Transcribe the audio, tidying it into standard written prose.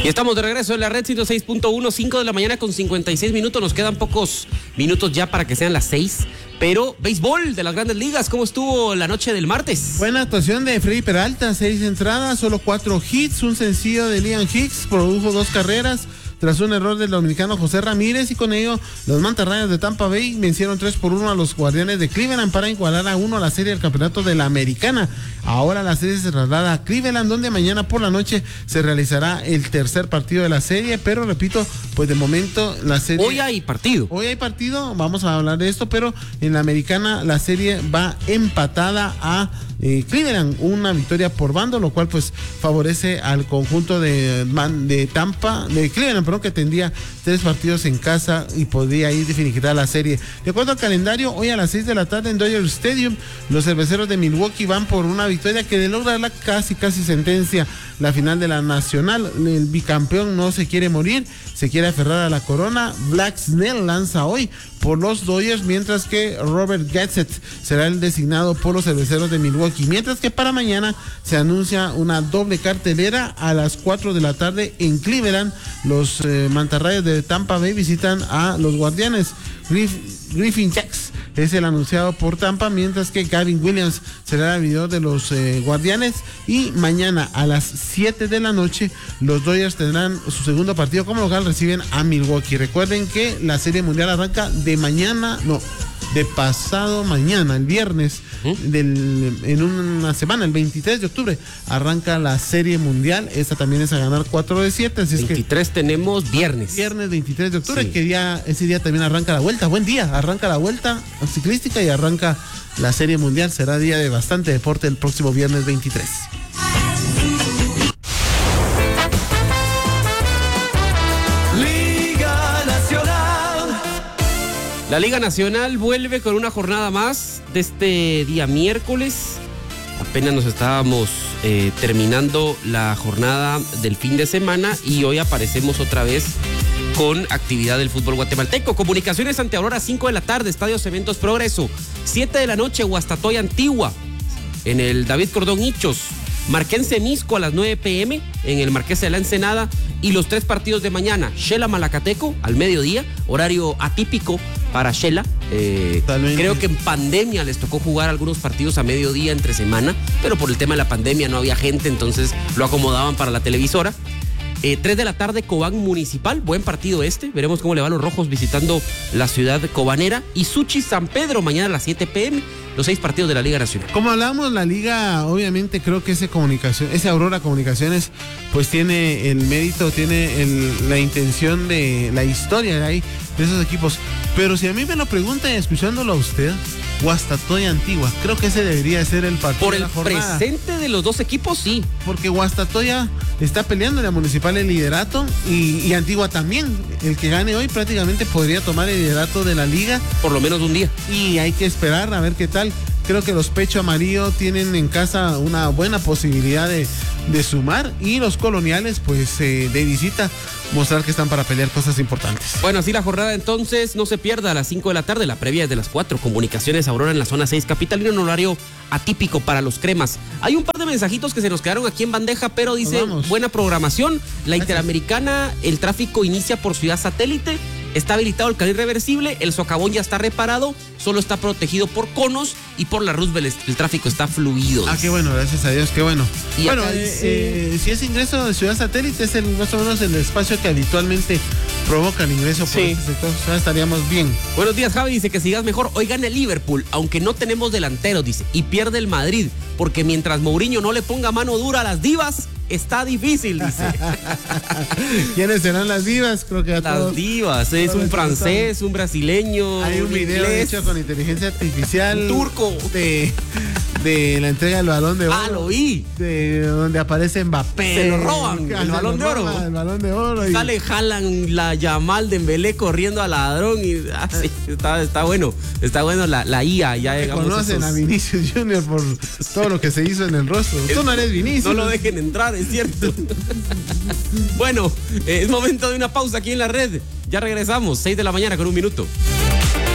Y estamos de regreso en la red 106.1, 5 de la mañana con 56 minutos. Nos quedan pocos minutos ya para que sean las 6. Pero béisbol de las grandes ligas, ¿cómo estuvo la noche del martes? Buena actuación de Freddy Peralta, 6 entradas, solo 4 hits, un sencillo de Liam Hicks, produjo 2 carreras. Tras un error del dominicano José Ramírez, y con ello los Mantarrayas de Tampa Bay vencieron 3-1 a los Guardianes de Cleveland para igualar a 1 a la serie del campeonato de la Americana. Ahora la serie se traslada a Cleveland, donde mañana por la noche se realizará el tercer partido de la serie, pero repito, pues de momento la serie... Hoy hay partido, vamos a hablar de esto, pero en la Americana la serie va empatada a Cleveland, una victoria por bando, lo cual pues favorece al conjunto de Cleveland, que tendría 3 partidos en casa y podría ir definitiva la serie. De acuerdo al calendario, hoy a las 6 de la tarde en Dodger Stadium, los cerveceros de Milwaukee van por una victoria que de lograr la casi sentencia la final de la Nacional. El bicampeón no se quiere morir, se quiere aferrar a la corona. Black Snell lanza hoy por los Dodgers, mientras que Robert Gatzett será el designado por los cerveceros de Milwaukee. Mientras que para mañana se anuncia una doble cartelera a las 4 de la tarde en Cleveland. Los Mantarrayas de Tampa Bay visitan a los Guardianes. Griffin Jax es el anunciado por Tampa, mientras que Gavin Williams será el abridor de los Guardianes. Y mañana a las 7 de la noche los Dodgers tendrán su segundo partido como local, reciben a Milwaukee. Recuerden que la Serie Mundial arranca de pasado mañana, el viernes, en una semana, el 23 de octubre, arranca la Serie Mundial. Esta también es a ganar 4 de 7. Así 23 tenemos viernes. Viernes 23 de octubre, sí. Ese día también arranca la vuelta. Buen día, arranca la vuelta ciclística y arranca la Serie Mundial. Será día de bastante deporte el próximo viernes 23. La Liga Nacional vuelve con una jornada más de este día miércoles. Apenas nos estábamos terminando la jornada del fin de semana y hoy aparecemos otra vez con actividad del fútbol guatemalteco. Comunicaciones ante Aurora, 5 de la tarde, Estadios Eventos Progreso. 7 de la noche, Guastatoya Antigua, en el David Cordón Hichos. Marquense Misco a las 9 p.m. en el Marqués de la Ensenada. Y los 3 partidos de mañana, Shela Malacateco al mediodía, horario atípico para Shela. Creo que en pandemia les tocó jugar algunos partidos a mediodía entre semana, pero por el tema de la pandemia no había gente, entonces lo acomodaban para la televisora. 3 de la tarde, Cobán Municipal, buen partido veremos cómo le van los rojos visitando la ciudad cobanera. Y Suchi San Pedro mañana a las 7 p.m. los 6 partidos de la Liga Nacional. Como hablamos, la Liga, obviamente creo que ese Aurora Comunicaciones, pues tiene el mérito, tiene la intención de la historia de esos equipos. Pero si a mí me lo preguntan, escuchándolo a usted, Guastatoya Antigua, creo que ese debería ser el partido por de la jornada. Por el presente de los dos equipos, sí. Porque Guastatoya está peleando en la municipal el liderato y Antigua también. El que gane hoy prácticamente podría tomar el liderato de la liga. Por lo menos un día. Y hay que esperar a ver qué tal. Creo que los Pecho Amarillo tienen en casa una buena posibilidad de sumar, y los Coloniales pues de visita mostrar que están para pelear cosas importantes. Bueno, así la jornada entonces, no se pierda a las 5 de la tarde, la previa es de las 4, Comunicaciones Aurora en la zona 6 capitalina, en un horario atípico para los cremas. Hay un par de mensajitos que se nos quedaron aquí en bandeja, pero dice, buena programación, la Interamericana, el tráfico inicia por Ciudad Satélite, está habilitado el carril reversible, el socavón ya está reparado, solo está protegido por conos, y por la Roosevelt el tráfico está fluido. Qué bueno, gracias a Dios, qué bueno. Y bueno, si es ingreso de Ciudad Satélite, es más o menos el espacio que habitualmente provoca el ingreso por este sector. Ya estaríamos bien. Buenos días, Javi, dice que sigas mejor. Hoy gana el Liverpool, aunque no tenemos delantero, dice, y pierde el Madrid, porque mientras Mourinho no le ponga mano dura a las divas, está difícil, dice. ¿Quiénes serán las divas? Creo que las divas, es un francés, un brasileño. Hay un video hecho con inteligencia artificial. Un turco. De la entrega del Balón de Oro. Lo vi. Donde aparece Mbappé. Se lo roban, el Balón de Oro. El Balón de Oro. Sale Haaland, la Yamal Dembélé corriendo al ladrón. Y está bueno. Está bueno la IA. Ya llegamos. Conocen a Vinicius Junior por todo lo que se hizo en el rostro. Tú no eres Vinicius. No lo dejen entrar, es cierto. Bueno, es momento de una pausa aquí en la red. Ya regresamos, 6 de la mañana con 1 minuto.